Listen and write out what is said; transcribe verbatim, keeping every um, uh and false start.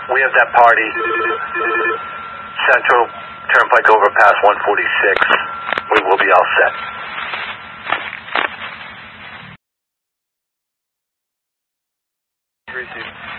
We have that party. Central Turnpike overpass one forty-six. We will be all set. Received.